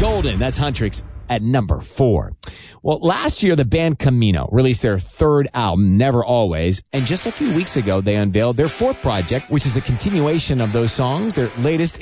Golden. That's Huntrix at number 4. Well, last year, the band Camino released their third album, Never Always, and just a few weeks ago, they unveiled their fourth project, which is a continuation of those songs. Their latest